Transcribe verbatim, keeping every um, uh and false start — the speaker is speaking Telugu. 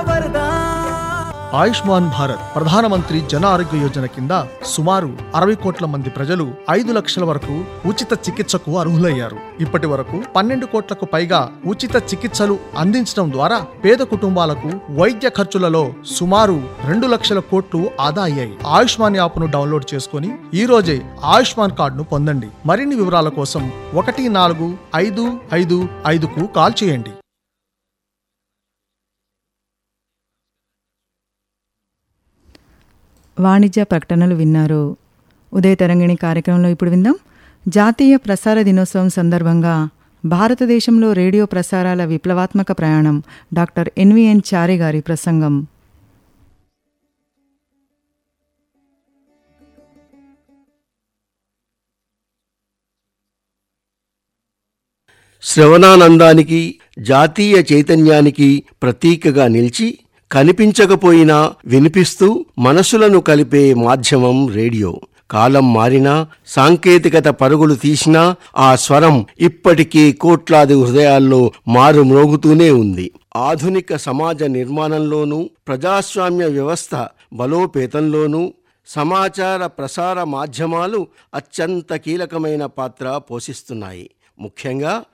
వరదా. ఆయుష్మాన్ భారత్ ప్రధానమంత్రి జన ఆరోగ్య యోజన కింద సుమారు అరవై కోట్ల మంది ప్రజలు ఐదు లక్షల వరకు ఉచిత చికిత్సకు అర్హులయ్యారు. ఇప్పటి వరకు పన్నెండు కోట్లకు పైగా ఉచిత చికిత్సలు అందించడం ద్వారా పేద కుటుంబాలకు వైద్య ఖర్చులలో సుమారు రెండు లక్షల కోట్లు ఆదా అయ్యాయి. ఆయుష్మాన్ యాప్ను డౌన్లోడ్ చేసుకుని ఈ రోజే ఆయుష్మాన్ కార్డును పొందండి. మరిన్ని వివరాల కోసం ఒకటి నాలుగు ఐదు ఐదు ఐదుకు కాల్ చేయండి. వాణిజ్య ప్రకటనలు విన్నారు. ఉదయ తరంగిణి కార్యక్రమంలో ఇప్పుడు విందాం. జాతీయ ప్రసార దినోత్సవం సందర్భంగా భారతదేశంలో రేడియో ప్రసారాల విప్లవాత్మక ప్రయాణం డాక్టర్ ఎన్విఎన్ చారి గారి ప్రసంగం. శ్రవణానందానికి, జాతీయ చైతన్యానికి ప్రతీకగా నిలిచి కనిపించకపోయినా వినిపిస్తూ మనసులను కలిపే మాధ్యమం రేడియో. కాలం మారినా, సాంకేతికత పరుగులు తీసినా ఆ స్వరం ఇప్పటికీ కోట్లాది హృదయాల్లో మారుమ్రోగుతూనే ఉంది. ఆధునిక సమాజ నిర్మాణంలోనూ, ప్రజాస్వామ్య వ్యవస్థ బలోపేతంలోనూ సమాచార ప్రసార మాధ్యమాలు అత్యంత కీలకమైన పాత్ర పోషిస్తున్నాయి. ముఖ్యంగా